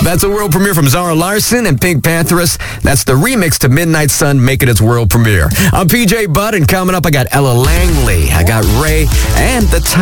That's a world premiere from Zara Larsson and Pink Pantheress. That's the remix to Midnight Sun making its world premiere. I'm PJ Budd, and coming up, I got Ella Langley, I got Ray, and the